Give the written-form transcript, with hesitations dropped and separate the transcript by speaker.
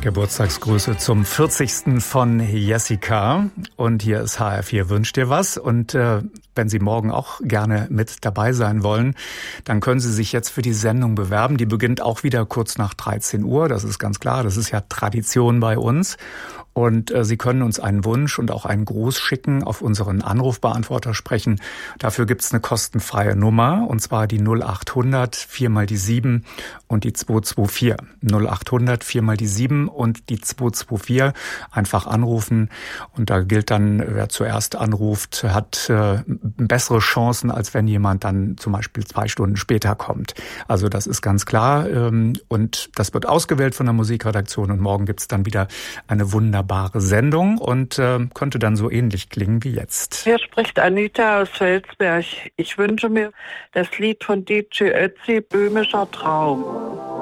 Speaker 1: Geburtstagsgrüße zum 40. von Jessica. Und hier ist HR4 Wünscht dir was. Und wenn Sie morgen auch gerne mit dabei sein wollen, dann können Sie sich jetzt für die Sendung bewerben. Die beginnt auch wieder kurz nach 13 Uhr. Das ist ganz klar. Das ist ja Tradition bei uns. Und Sie können uns einen Wunsch und auch einen Gruß schicken, auf unseren Anrufbeantworter sprechen. Dafür gibt's eine kostenfreie Nummer, und zwar die 0800 4 mal die 7 und die 224. 0800 4 mal die 7 und die 224. Einfach anrufen, und da gilt dann, wer zuerst anruft, hat bessere Chancen, als wenn jemand dann zum Beispiel 2 Stunden später kommt. Also das ist ganz klar, und das wird ausgewählt von der Musikredaktion, und morgen gibt's dann wieder eine wunderbare Sendung und könnte dann so ähnlich klingen wie jetzt.
Speaker 2: Hier spricht Anita aus Felsberg. Ich wünsche mir das Lied von DJ Ötzi, Böhmischer Traum.